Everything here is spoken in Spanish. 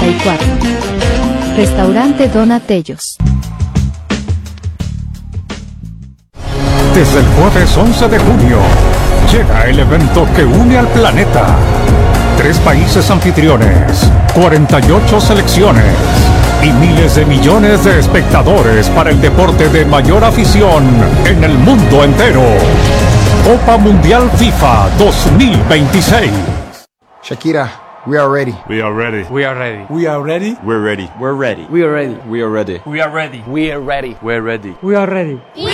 34. Restaurante Donatellos. Desde el jueves 11 de junio, llega el evento que une al planeta. 3 países anfitriones, 48 selecciones y miles de millones de espectadores para el deporte de mayor afición en el mundo entero. Copa Mundial FIFA 2026. Shakira, we are ready. We are ready. We are ready. We are ready. We're ready. We're ready. We are ready. We are ready. We are ready. We are ready. We're ready. We're ready. We are ready.